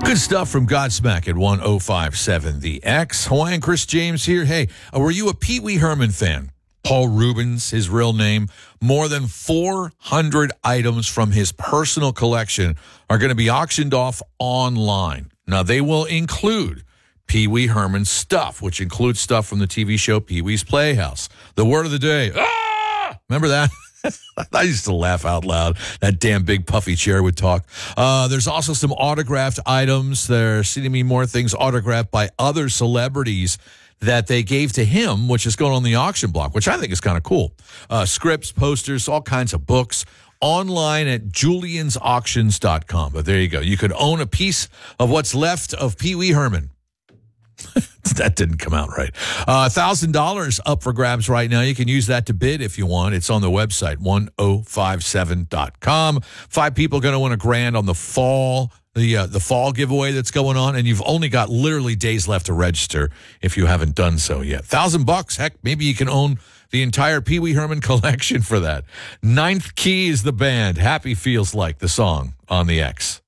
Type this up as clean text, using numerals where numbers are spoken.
Good stuff from Godsmack at 105.7 The X. Hawaiian Chris James here. Hey, were you a Pee Wee Herman fan? Paul Rubens, his real name. More than 400 items from his personal collection are going to be auctioned off online. Now, they will include Pee Wee Herman stuff, which includes stuff from the TV show Pee Wee's Playhouse. The word of the day, ah! Remember that? I used to laugh out loud. That damn big puffy chair would talk. There's also some autographed items. There seem to be more things autographed by other celebrities that they gave to him, which is going on the auction block, which I think is kind of cool. Scripts, posters, all kinds of books. Online at juliansauctions.com. But there you go. You could own a piece of what's left of Pee Wee Herman. That didn't come out right. $1,000 up for grabs right now. You can use that to bid if you want. It's on the website, 1057.com. 5 people going to win $1,000 on the fall giveaway that's going on, and you've only got literally days left to register if you haven't done so yet. $1,000, heck, maybe you can own the entire Pee Wee Herman collection for that. Ninth Key is the band. Happy Feels Like, the song on the X.